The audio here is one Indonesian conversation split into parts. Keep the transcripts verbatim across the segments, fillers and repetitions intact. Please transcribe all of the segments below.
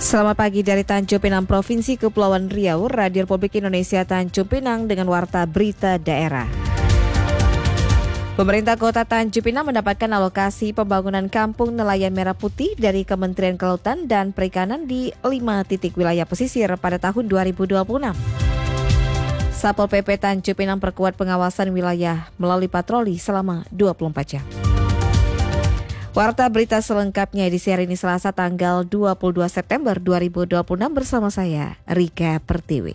Selamat pagi dari Tanjung Pinang, Provinsi Kepulauan Riau, Radio Republik Indonesia Tanjung Pinang dengan warta berita daerah. Pemerintah Kota Tanjung Pinang mendapatkan alokasi pembangunan kampung nelayan merah putih dari Kementerian Kelautan dan Perikanan di lima titik wilayah pesisir pada tahun dua ribu dua puluh enam. Satpol P P Tanjung Pinang perkuat pengawasan wilayah melalui patroli selama dua puluh empat jam. Warta berita selengkapnya di hari ini Selasa tanggal dua puluh dua September dua ribu dua puluh enam bersama saya, Rika Pertiwi.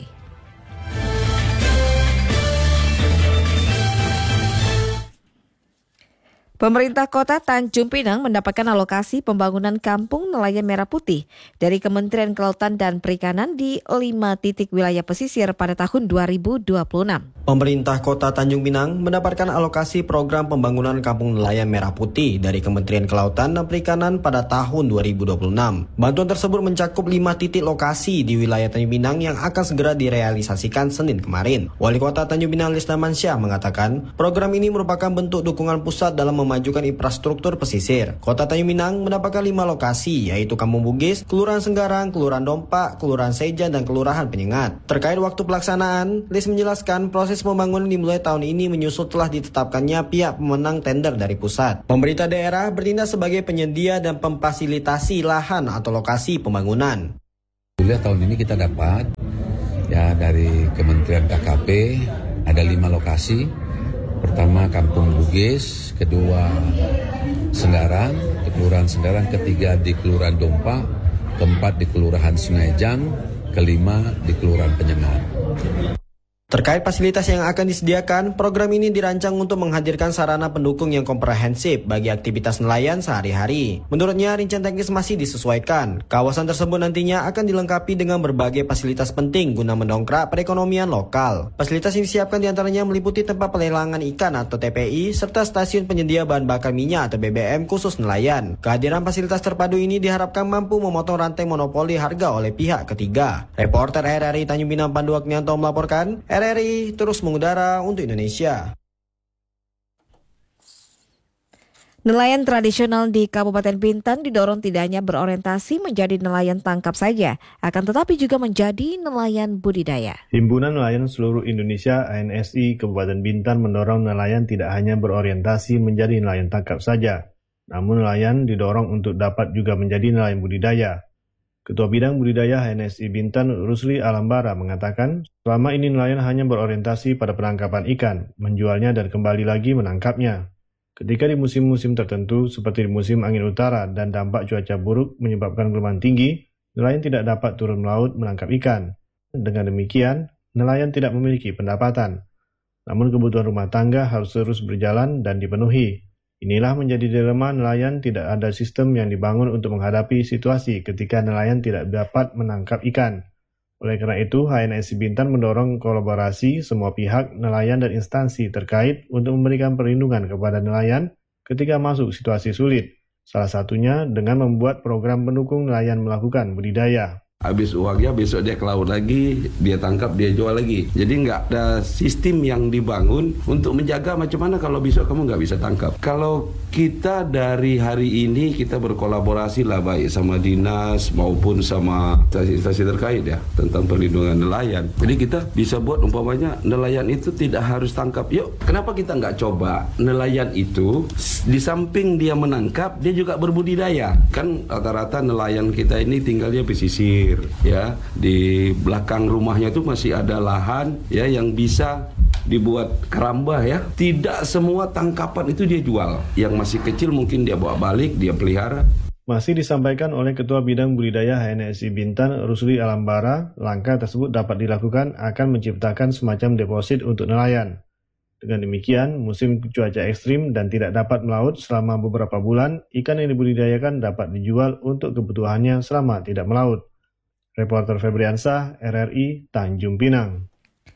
Pemerintah Kota Tanjung Pinang mendapatkan alokasi pembangunan kampung nelayan merah putih dari Kementerian Kelautan dan Perikanan di lima titik wilayah pesisir pada tahun dua ribu dua puluh enam. Pemerintah Kota Tanjung Pinang mendapatkan alokasi program pembangunan kampung nelayan merah putih dari Kementerian Kelautan dan Perikanan pada tahun dua ribu dua puluh enam. Bantuan tersebut mencakup lima titik lokasi di wilayah Tanjung Pinang yang akan segera direalisasikan Senin kemarin. Wali Kota Tanjung Pinang Lisna Mansyah mengatakan, program ini merupakan bentuk dukungan pusat dalam memajukan infrastruktur pesisir. Kota Tanjung Pinang mendapatkan lima lokasi, yaitu Kampung Bugis, Kelurahan Senggarang, Kelurahan Dompak, Kelurahan Sejan, dan Kelurahan Penyengat. Terkait waktu pelaksanaan, Lis menjelaskan proses pembangunan dimulai tahun ini menyusul telah ditetapkannya pihak pemenang tender dari pusat. Pemerintah daerah bertindak sebagai penyedia dan memfasilitasi lahan atau lokasi pembangunan. Alhamdulillah tahun ini kita dapat ya dari Kementerian K K P ada lima lokasi. Pertama Kampung Bugis, kedua Senggarang, Kelurahan Senggarang, ketiga di Kelurahan Dompak, keempat di Kelurahan Sungai Jang, kelima di Kelurahan Penyengat. Terkait fasilitas yang akan disediakan, program ini dirancang untuk menghadirkan sarana pendukung yang komprehensif bagi aktivitas nelayan sehari-hari. Menurutnya, rincian teknis masih disesuaikan. Kawasan tersebut nantinya akan dilengkapi dengan berbagai fasilitas penting guna mendongkrak perekonomian lokal. Fasilitas yang disiapkan diantaranya meliputi tempat pelelangan ikan atau T P I, serta stasiun penyedia bahan bakar minyak atau B B M khusus nelayan. Kehadiran fasilitas terpadu ini diharapkan mampu memotong rantai monopoli harga oleh pihak ketiga. Reporter R R I Tanjung Pinang Pandu Aknianto melaporkan, R R I terus mengudara untuk Indonesia. Nelayan tradisional di Kabupaten Bintan didorong tidak hanya berorientasi menjadi nelayan tangkap saja, akan tetapi juga menjadi nelayan budidaya. Himpunan Nelayan Seluruh Indonesia H N S I Kabupaten Bintan mendorong nelayan tidak hanya berorientasi menjadi nelayan tangkap saja, namun nelayan didorong untuk dapat juga menjadi nelayan budidaya. Ketua Bidang Budidaya H N S I Bintan, Rusli Alambara, mengatakan, selama ini nelayan hanya berorientasi pada penangkapan ikan, menjualnya dan kembali lagi menangkapnya. Ketika di musim-musim tertentu, seperti di musim angin utara dan dampak cuaca buruk menyebabkan gelombang tinggi, nelayan tidak dapat turun melaut menangkap ikan. Dengan demikian, nelayan tidak memiliki pendapatan. Namun kebutuhan rumah tangga harus terus berjalan dan dipenuhi. Inilah menjadi dilema nelayan, tidak ada sistem yang dibangun untuk menghadapi situasi ketika nelayan tidak dapat menangkap ikan. Oleh karena itu, H N S I Bintan mendorong kolaborasi semua pihak, nelayan dan instansi terkait untuk memberikan perlindungan kepada nelayan ketika masuk situasi sulit. Salah satunya dengan membuat program pendukung nelayan melakukan budidaya. Habis uangnya besok dia ke laut lagi, dia tangkap, dia jual lagi. Jadi nggak ada sistem yang dibangun untuk menjaga macam mana kalau besok kamu nggak bisa tangkap. Kalau kita dari hari ini kita berkolaborasi lah baik sama dinas maupun sama instansi terkait ya tentang perlindungan nelayan. Jadi kita bisa buat umpamanya nelayan itu tidak harus tangkap. Yuk, kenapa kita nggak coba nelayan itu di samping dia menangkap, dia juga berbudidaya. Kan rata-rata nelayan kita ini tinggalnya pesisir. Ya, di belakang rumahnya itu masih ada lahan ya yang bisa dibuat kerambah ya. Tidak semua tangkapan itu dia jual. Yang masih kecil mungkin dia bawa balik, dia pelihara. Masih disampaikan oleh Ketua Bidang Budidaya H N S I Bintan, Rusli Alambara, langkah tersebut dapat dilakukan akan menciptakan semacam deposit untuk nelayan. Dengan demikian, musim cuaca ekstrim dan tidak dapat melaut selama beberapa bulan, ikan yang dibudidayakan dapat dijual untuk kebutuhannya selama tidak melaut. Reporter Febriansah, R R I, Tanjung Pinang.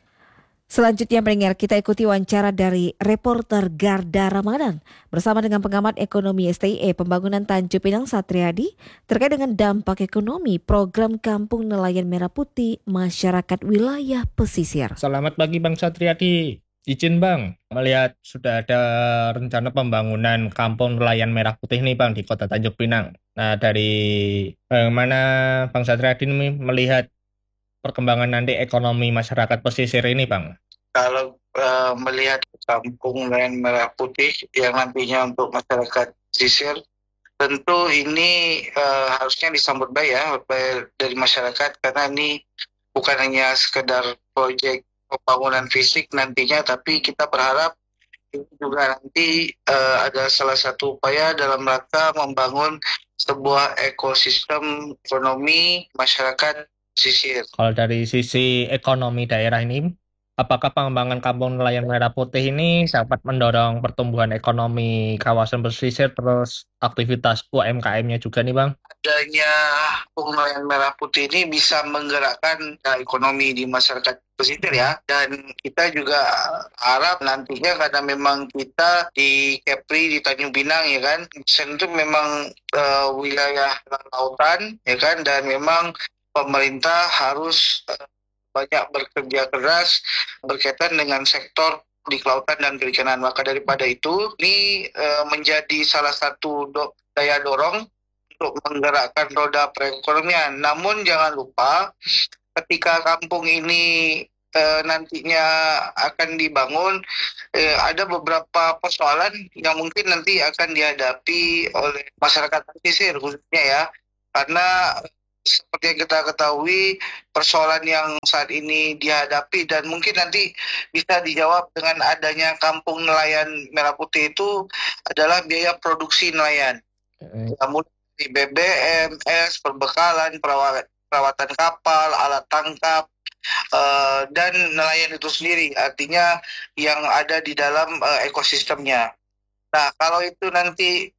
Selanjutnya pendengar, kita ikuti wawancara dari reporter Garda Ramadan bersama dengan pengamat ekonomi S T I E Pembangunan Tanjung Pinang Satriadi terkait dengan dampak ekonomi program Kampung Nelayan Merah Putih Masyarakat Wilayah Pesisir. Selamat pagi Bang Satriadi. Izin Bang, melihat sudah ada rencana pembangunan kampung nelayan merah putih nih Bang di Kota Tanjung Pinang. Nah, dari bagaimana Bang Satriadin ini melihat perkembangan nanti ekonomi masyarakat pesisir ini Bang? Kalau uh, melihat kampung nelayan merah putih yang nantinya untuk masyarakat pesisir, tentu ini uh, harusnya disambut baik ya dari masyarakat, karena ini bukan hanya sekedar proyek pembangunan fisik nantinya, tapi kita berharap ini juga nanti uh, ada salah satu upaya dalam rangka membangun sebuah ekosistem ekonomi masyarakat pesisir. Kalau dari sisi ekonomi daerah ini, apakah pengembangan kampung nelayan merah putih ini dapat mendorong pertumbuhan ekonomi kawasan pesisir terus aktivitas U M K M-nya juga nih Bang? Adanya kampung nelayan merah putih ini bisa menggerakkan uh, ekonomi di masyarakat pesisir ya, dan kita juga harap nantinya, karena memang kita di Kepri di Tanjung Pinang ya kan, itu memang uh, wilayah lautan ya kan, dan memang pemerintah harus uh, banyak bekerja keras berkaitan dengan sektor di kelautan dan perikanan. Maka daripada itu, ini uh, menjadi salah satu do- daya dorong untuk menggerakkan roda perekonomian. Namun jangan lupa, ketika kampung ini eh, nantinya akan dibangun, eh, ada beberapa persoalan yang mungkin nanti akan dihadapi oleh masyarakat pesisir khususnya ya, karena seperti yang kita ketahui, persoalan yang saat ini dihadapi dan mungkin nanti bisa dijawab dengan adanya kampung nelayan merah putih itu adalah biaya produksi nelayan. Namun di B B M, es, perbekalan, perawat, perawatan kapal, alat tangkap, uh, dan nelayan itu sendiri, artinya yang ada di dalam uh, ekosistemnya. Nah, kalau itu nanti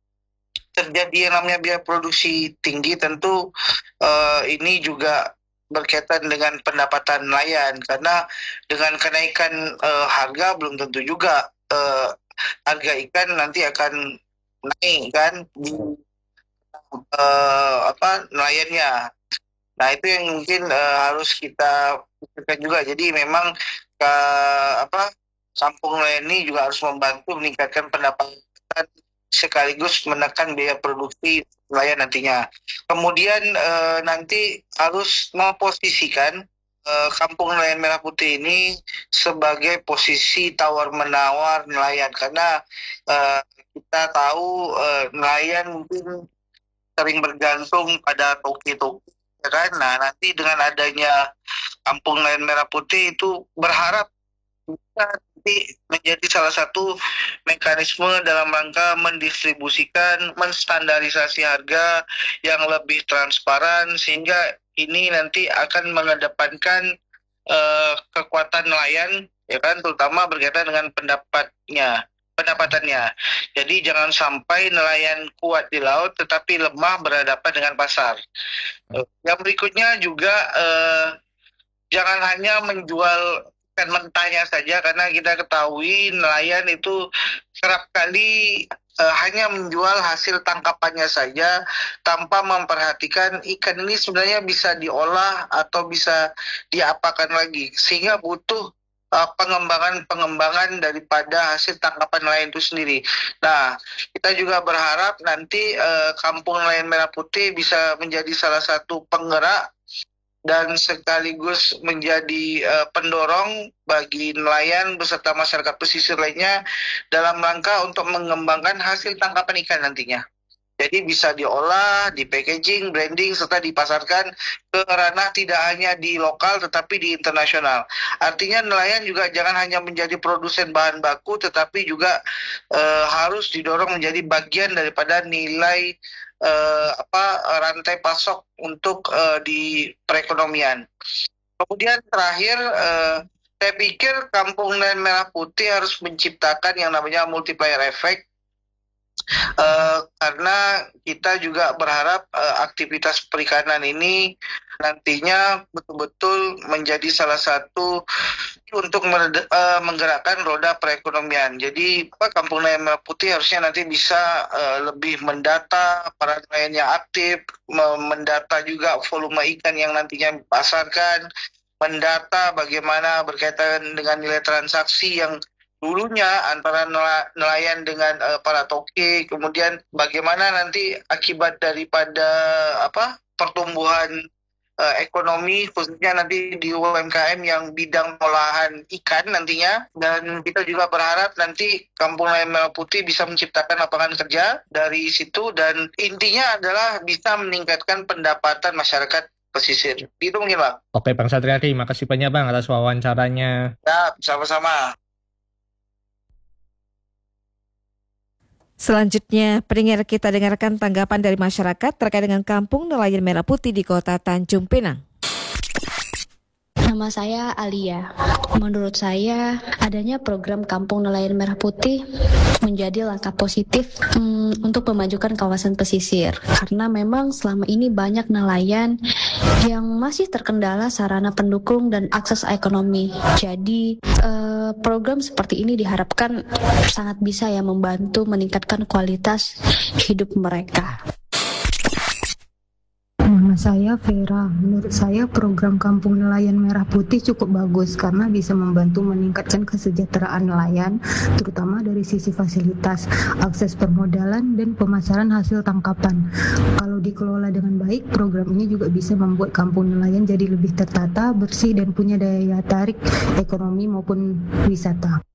terjadi yang namanya biaya produksi tinggi, tentu uh, ini juga berkaitan dengan pendapatan nelayan, karena dengan kenaikan uh, harga belum tentu juga uh, harga ikan nanti akan naik kan di uh, apa nelayannya. Nah, itu yang mungkin uh, harus kita pikirkan juga. Jadi memang ke apa kampung nelayan ini juga harus membantu meningkatkan pendapatan sekaligus menekan biaya produksi nelayan nantinya. Kemudian uh, nanti harus memposisikan uh, kampung nelayan merah putih ini sebagai posisi tawar-menawar nelayan, karena uh, kita tahu uh, nelayan mungkin sering bergantung pada toki-toki ya kan. Nah, nanti dengan adanya kampung nelayan merah putih itu berharap bisa nanti menjadi salah satu mekanisme dalam rangka mendistribusikan, menstandarisasi harga yang lebih transparan, sehingga ini nanti akan mengedepankan uh, kekuatan nelayan ya kan, terutama berkaitan dengan pendapatnya pendapatannya. Jadi jangan sampai nelayan kuat di laut tetapi lemah berhadapan dengan pasar. Hmm. Yang berikutnya juga eh, jangan hanya menjual ikan mentahnya saja, karena kita ketahui nelayan itu kerap kali eh, hanya menjual hasil tangkapannya saja tanpa memperhatikan ikan ini sebenarnya bisa diolah atau bisa diapakan lagi, sehingga butuh Uh, pengembangan-pengembangan daripada hasil tangkapan nelayan itu sendiri. Nah, kita juga berharap nanti uh, kampung nelayan merah putih bisa menjadi salah satu penggerak dan sekaligus menjadi uh, pendorong bagi nelayan beserta masyarakat pesisir lainnya dalam rangka untuk mengembangkan hasil tangkapan ikan nantinya. Jadi bisa diolah, di packaging, branding, serta dipasarkan ke ranah tidak hanya di lokal tetapi di internasional. Artinya nelayan juga jangan hanya menjadi produsen bahan baku, tetapi juga eh, harus didorong menjadi bagian daripada nilai eh, apa rantai pasok untuk eh, di perekonomian. Kemudian terakhir, eh, saya pikir kampung nelayan merah putih harus menciptakan yang namanya multiplier effect. Uh, karena kita juga berharap uh, aktivitas perikanan ini nantinya betul-betul menjadi salah satu untuk uh, menggerakkan roda perekonomian. Jadi apa, kampung nelayan merah putih harusnya nanti bisa uh, lebih mendata para nelayan yang aktif, mendata juga volume ikan yang nantinya dipasarkan, mendata bagaimana berkaitan dengan nilai transaksi yang dulunya antara nelayan dengan uh, para toke, kemudian bagaimana nanti akibat daripada apa pertumbuhan uh, ekonomi khususnya nanti di U M K M yang bidang olahan ikan nantinya, dan kita juga berharap nanti Kampung Nelayan Merah Putih bisa menciptakan lapangan kerja dari situ, dan intinya adalah bisa meningkatkan pendapatan masyarakat pesisir. Itu mungkin Bang. Oke Bang Satriadi, makasih banyak Bang atas wawancaranya. Ya, sama-sama. Selanjutnya, pendengar, kita dengarkan tanggapan dari masyarakat terkait dengan Kampung Nelayan Merah Putih di Kota Tanjung Pinang. Nama saya Alia. Menurut saya, adanya program Kampung Nelayan Merah Putih menjadi langkah positif hmm, untuk memajukan kawasan pesisir. Karena memang selama ini banyak nelayan yang masih terkendala sarana pendukung dan akses ekonomi. Jadi, eh, program seperti ini diharapkan sangat bisa ya membantu meningkatkan kualitas hidup mereka. Nama saya Vera. Menurut saya program Kampung Nelayan Merah Putih cukup bagus karena bisa membantu meningkatkan kesejahteraan nelayan, terutama dari sisi fasilitas, akses permodalan, dan pemasaran hasil tangkapan. Kalau dikelola dengan baik, program ini juga bisa membuat kampung nelayan jadi lebih tertata, bersih, dan punya daya tarik ekonomi maupun wisata.